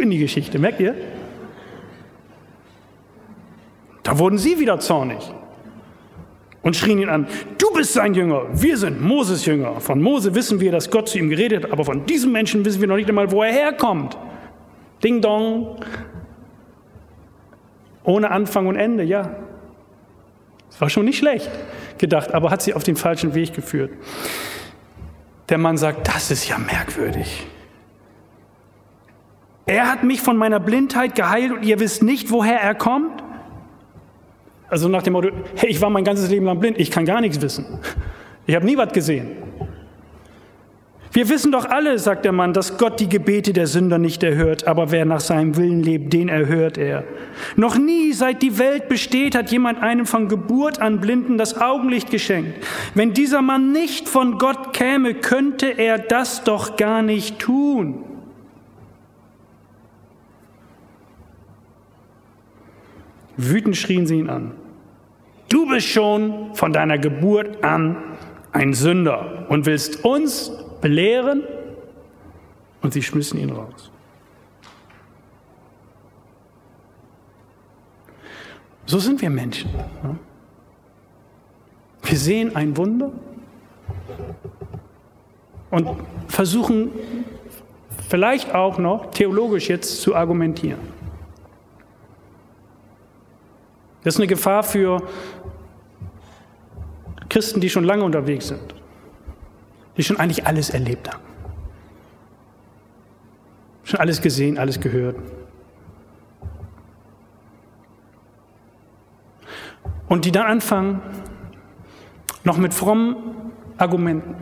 in die Geschichte, merkt ihr? Da wurden sie wieder zornig und schrien ihn an, du bist sein Jünger, wir sind Moses Jünger. Von Mose wissen wir, dass Gott zu ihm geredet hat, aber von diesem Menschen wissen wir noch nicht einmal, wo er herkommt. Ding dong. Ohne Anfang und Ende, ja. Das war schon nicht schlecht gedacht, aber hat sie auf den falschen Weg geführt. Der Mann sagt, das ist ja merkwürdig. Er hat mich von meiner Blindheit geheilt und ihr wisst nicht, woher er kommt? Also nach dem Motto, hey, ich war mein ganzes Leben lang blind, ich kann gar nichts wissen. Ich habe nie was gesehen. Wir wissen doch alle, sagt der Mann, dass Gott die Gebete der Sünder nicht erhört, aber wer nach seinem Willen lebt, den erhört er. Noch nie, seit die Welt besteht, hat jemand einem von Geburt an Blinden das Augenlicht geschenkt. Wenn dieser Mann nicht von Gott käme, könnte er das doch gar nicht tun. Wütend schrien sie ihn an. Du bist schon von deiner Geburt an ein Sünder und willst uns belehren? Und sie schmissen ihn raus. So sind wir Menschen. Wir sehen ein Wunder und versuchen vielleicht auch noch theologisch jetzt zu argumentieren. Das ist eine Gefahr für Christen, die schon lange unterwegs sind, die schon eigentlich alles erlebt haben. Schon alles gesehen, alles gehört. Und die dann anfangen, noch mit frommen Argumenten,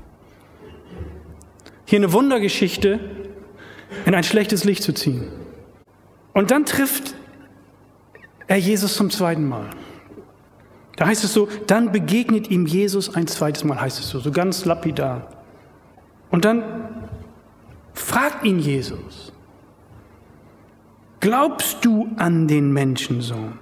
hier eine Wundergeschichte in ein schlechtes Licht zu ziehen. Und dann trifft er Jesus zum zweiten Mal. Da heißt es so, dann begegnet ihm Jesus ein zweites Mal, heißt es so ganz lapidar. Und dann fragt ihn Jesus, glaubst du an den Menschensohn?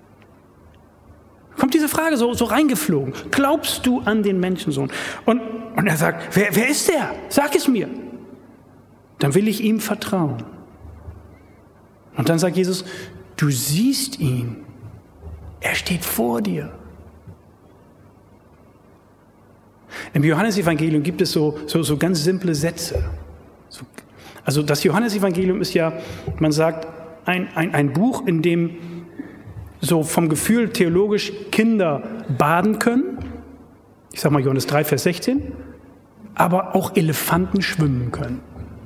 Kommt diese Frage so reingeflogen. Glaubst du an den Menschensohn? Und er sagt, wer ist der? Sag es mir. Dann will ich ihm vertrauen. Und dann sagt Jesus, du siehst ihn. Er steht vor dir. Im Johannesevangelium gibt es so ganz simple Sätze. Also das Johannesevangelium ist ja, man sagt, ein Buch, in dem so vom Gefühl theologisch Kinder baden können. Ich sage mal Johannes 3, Vers 16. Aber auch Elefanten schwimmen können.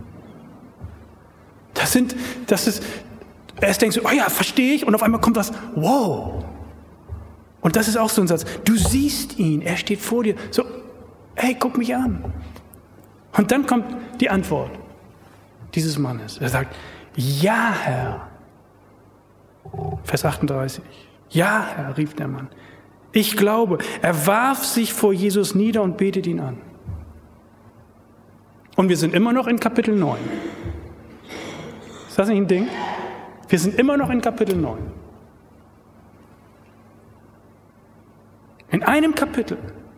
Erst denkst du, oh ja, verstehe ich. Und auf einmal kommt was, wow. Und das ist auch so ein Satz. Du siehst ihn, er steht vor dir. So, hey, guck mich an. Und dann kommt die Antwort dieses Mannes. Er sagt, ja, Herr. Vers 38. Ja, Herr, rief der Mann. Ich glaube. Er warf sich vor Jesus nieder und betet ihn an. Und wir sind immer noch in Kapitel 9. Ist das nicht ein Ding? Wir sind immer noch in Kapitel 9. In einem Kapitel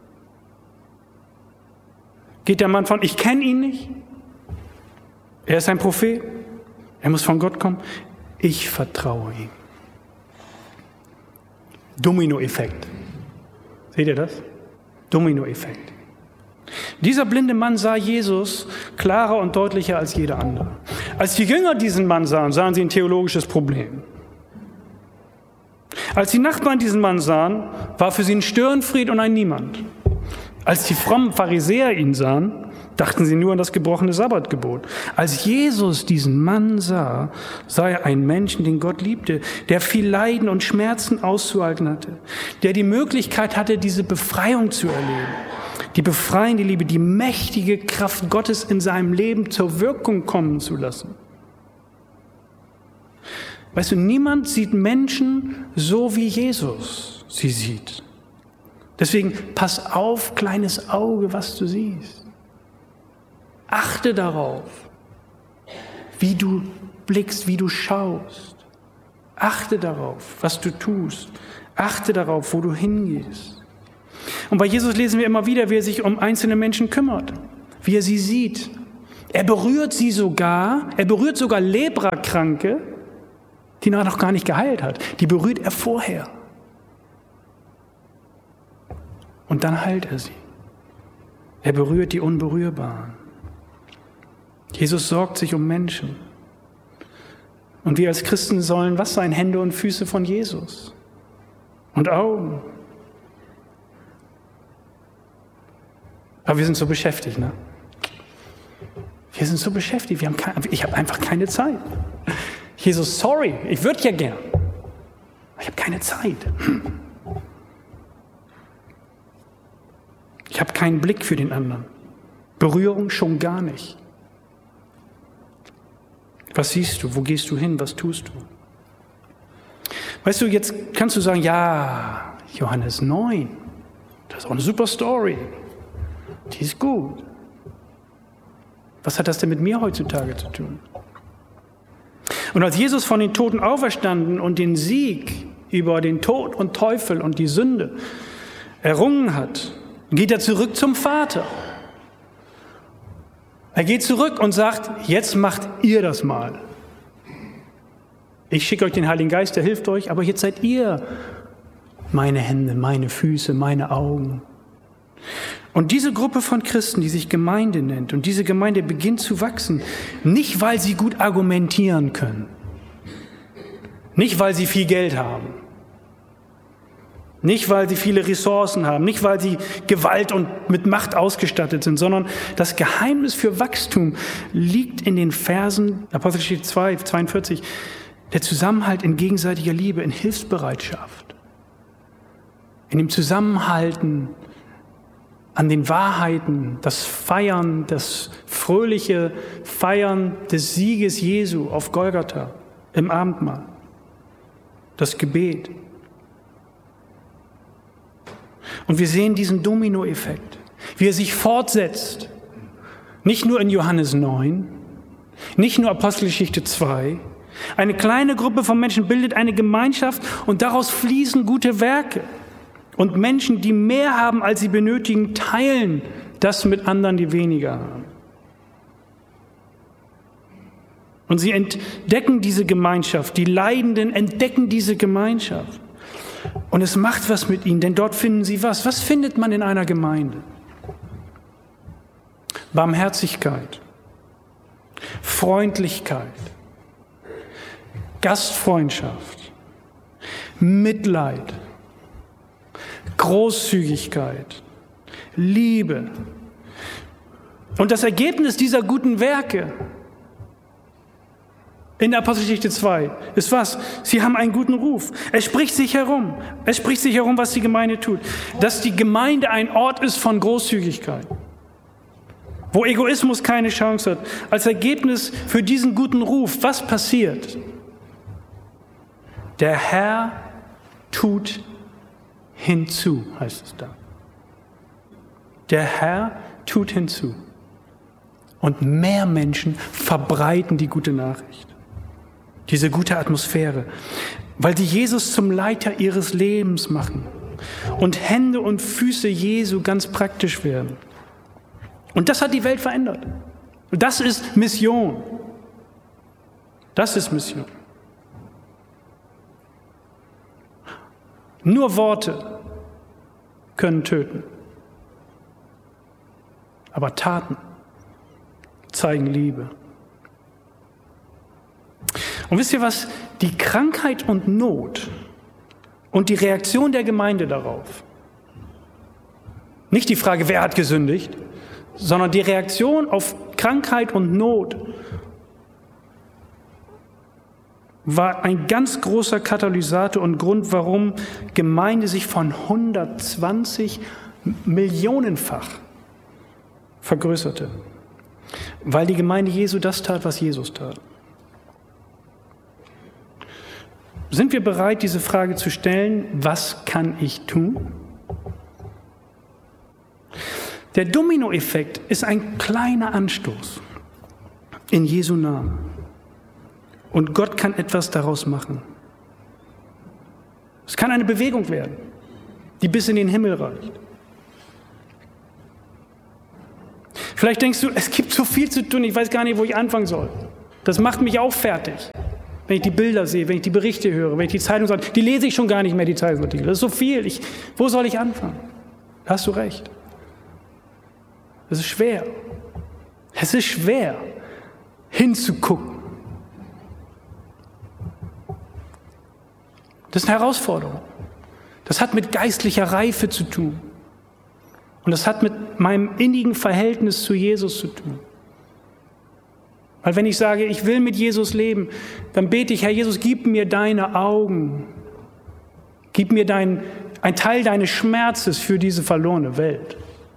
geht der Mann von, ich kenne ihn nicht, er ist ein Prophet, er muss von Gott kommen, ich vertraue ihm. Dominoeffekt. Seht ihr das? Dominoeffekt. Dieser blinde Mann sah Jesus klarer und deutlicher als jeder andere. Als die Jünger diesen Mann sahen sie ein theologisches Problem. Als die Nachbarn diesen Mann sahen, war für sie ein Störenfried und ein Niemand. Als die frommen Pharisäer ihn sahen, dachten sie nur an das gebrochene Sabbatgebot. Als Jesus diesen Mann sah er einen Menschen, den Gott liebte, der viel Leiden und Schmerzen auszuhalten hatte, der die Möglichkeit hatte, diese Befreiung zu erleben. Die befreiende Liebe, die mächtige Kraft Gottes in seinem Leben zur Wirkung kommen zu lassen. Weißt du, niemand sieht Menschen so, wie Jesus sie sieht. Deswegen pass auf, kleines Auge, was du siehst. Achte darauf, wie du blickst, wie du schaust. Achte darauf, was du tust. Achte darauf, wo du hingehst. Und bei Jesus lesen wir immer wieder, wie er sich um einzelne Menschen kümmert, wie er sie sieht. Er berührt sogar Leprakranke, die er noch gar nicht geheilt hat. Die berührt er vorher. Und dann heilt er sie. Er berührt die Unberührbaren. Jesus sorgt sich um Menschen. Und wir als Christen sollen was sein? Hände und Füße von Jesus. Und Augen. Aber wir sind so beschäftigt, ne? Wir sind so beschäftigt, ich habe einfach keine Zeit. Jesus, sorry, ich würde ja gern. Ich habe keine Zeit. Ich habe keinen Blick für den anderen. Berührung schon gar nicht. Was siehst du? Wo gehst du hin? Was tust du? Weißt du, jetzt kannst du sagen, ja, Johannes 9, das ist auch eine super Story. Die ist gut. Was hat das denn mit mir heutzutage zu tun? Und als Jesus von den Toten auferstanden und den Sieg über den Tod und Teufel und die Sünde errungen hat, geht er zurück zum Vater. Er geht zurück und sagt, jetzt macht ihr das mal. Ich schicke euch den Heiligen Geist, der hilft euch, aber jetzt seid ihr meine Hände, meine Füße, meine Augen. Und diese Gruppe von Christen, die sich Gemeinde nennt, und diese Gemeinde beginnt zu wachsen, nicht weil sie gut argumentieren können, nicht weil sie viel Geld haben, nicht weil sie viele Ressourcen haben, nicht weil sie Gewalt und mit Macht ausgestattet sind, sondern das Geheimnis für Wachstum liegt in den Versen, Apostelgeschichte 2, 42, der Zusammenhalt in gegenseitiger Liebe, in Hilfsbereitschaft, in dem Zusammenhalten an den Wahrheiten, das Feiern, das fröhliche Feiern des Sieges Jesu auf Golgatha im Abendmahl, das Gebet. Und wir sehen diesen Dominoeffekt, wie er sich fortsetzt, nicht nur in Johannes 9, nicht nur Apostelgeschichte 2. Eine kleine Gruppe von Menschen bildet eine Gemeinschaft und daraus fließen gute Werke. Und Menschen, die mehr haben, als sie benötigen, teilen das mit anderen, die weniger haben. Und sie entdecken diese Gemeinschaft. Die Leidenden entdecken diese Gemeinschaft. Und es macht was mit ihnen, denn dort finden sie was. Was findet man in einer Gemeinde? Barmherzigkeit, Freundlichkeit, Gastfreundschaft, Mitleid, Großzügigkeit, Liebe. Und das Ergebnis dieser guten Werke in der Apostelgeschichte 2 ist was? Sie haben einen guten Ruf. Es spricht sich herum. Es spricht sich herum, was die Gemeinde tut. Dass die Gemeinde ein Ort ist von Großzügigkeit, wo Egoismus keine Chance hat. Als Ergebnis für diesen guten Ruf, was passiert? Der Herr tut hinzu, heißt es da. Der Herr tut hinzu. Und mehr Menschen verbreiten die gute Nachricht. Diese gute Atmosphäre. Weil sie Jesus zum Leiter ihres Lebens machen. Und Hände und Füße Jesu ganz praktisch werden. Und das hat die Welt verändert. Und das ist Mission. Das ist Mission. Nur Worte können töten. Aber Taten zeigen Liebe. Und wisst ihr was? Die Krankheit und Not und die Reaktion der Gemeinde darauf, nicht die Frage, wer hat gesündigt, sondern die Reaktion auf Krankheit und Not war ein ganz großer Katalysator und Grund, warum Gemeinde sich von 120 Millionenfach vergrößerte. Weil die Gemeinde Jesu das tat, was Jesus tat. Sind wir bereit, diese Frage zu stellen, was kann ich tun? Der Dominoeffekt ist ein kleiner Anstoß in Jesu Namen. Und Gott kann etwas daraus machen. Es kann eine Bewegung werden, die bis in den Himmel reicht. Vielleicht denkst du, es gibt so viel zu tun, ich weiß gar nicht, wo ich anfangen soll. Das macht mich auch fertig. Wenn ich die Bilder sehe, wenn ich die Berichte höre, wenn ich die Zeitungsartikel, die lese ich schon gar nicht mehr, die Zeitungsartikel. Das ist so viel. Wo soll ich anfangen? Da hast du recht. Es ist schwer. Es ist schwer, hinzugucken. Das ist eine Herausforderung. Das hat mit geistlicher Reife zu tun. Und das hat mit meinem innigen Verhältnis zu Jesus zu tun. Weil wenn ich sage, ich will mit Jesus leben, dann bete ich, Herr Jesus, gib mir deine Augen. Gib mir ein Teil deines Schmerzes für diese verlorene Welt.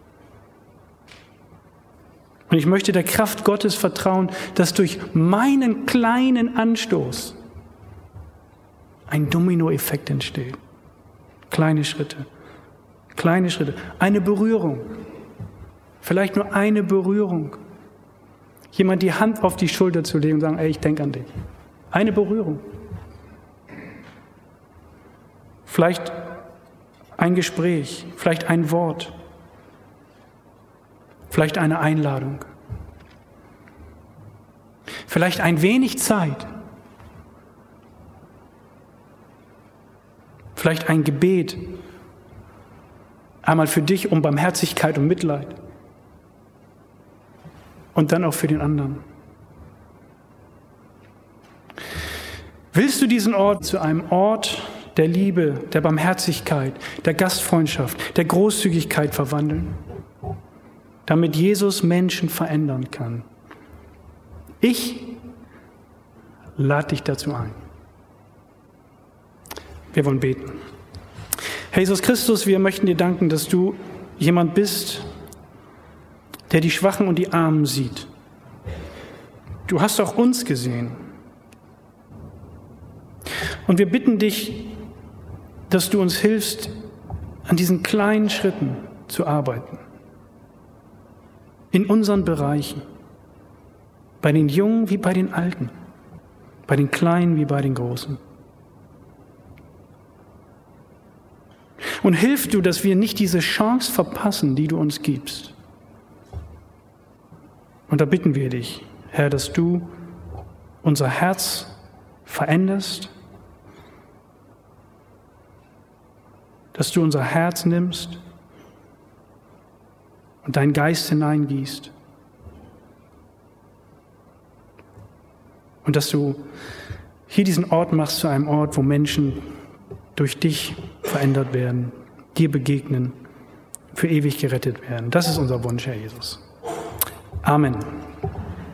Und ich möchte der Kraft Gottes vertrauen, dass durch meinen kleinen Anstoß ein Dominoeffekt entsteht. Kleine Schritte. Eine Berührung. Vielleicht nur eine Berührung. Jemand die Hand auf die Schulter zu legen und sagen, ey, ich denke an dich. Eine Berührung. Vielleicht ein Gespräch, vielleicht ein Wort, vielleicht eine Einladung. Vielleicht ein wenig Zeit. Vielleicht ein Gebet. Einmal für dich um Barmherzigkeit und Mitleid. Und dann auch für den anderen. Willst du diesen Ort zu einem Ort der Liebe, der Barmherzigkeit, der Gastfreundschaft, der Großzügigkeit verwandeln, damit Jesus Menschen verändern kann? Ich lade dich dazu ein. Wir wollen beten. Herr Jesus Christus, wir möchten dir danken, dass du jemand bist, der die Schwachen und die Armen sieht. Du hast auch uns gesehen. Und wir bitten dich, dass du uns hilfst, an diesen kleinen Schritten zu arbeiten. In unseren Bereichen. Bei den Jungen wie bei den Alten. Bei den Kleinen wie bei den Großen. Und hilf du, dass wir nicht diese Chance verpassen, die du uns gibst. Und da bitten wir dich, Herr, dass du unser Herz veränderst, dass du unser Herz nimmst und deinen Geist hineingießt. Und dass du hier diesen Ort machst zu einem Ort, wo Menschen durch dich verändert werden, dir begegnen, für ewig gerettet werden. Das ist unser Wunsch, Herr Jesus. Amen.